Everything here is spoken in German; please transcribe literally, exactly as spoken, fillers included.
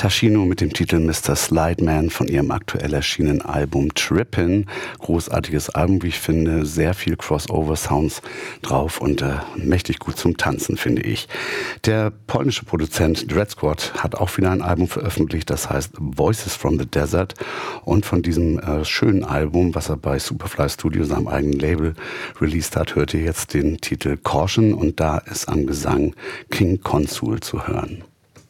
Tashino mit dem Titel Mister Slideman von ihrem aktuell erschienenen Album Trippin'. Großartiges Album, wie ich finde. Sehr viel Crossover-Sounds drauf und äh, mächtig gut zum Tanzen, finde ich. Der polnische Produzent Dread Squad hat auch wieder ein Album veröffentlicht, das heißt Voices from the Desert. Und von diesem äh, schönen Album, was er bei Superfly Studio, seinem eigenen Label, released hat, hört ihr jetzt den Titel Caution und da ist am Gesang King Consul zu hören.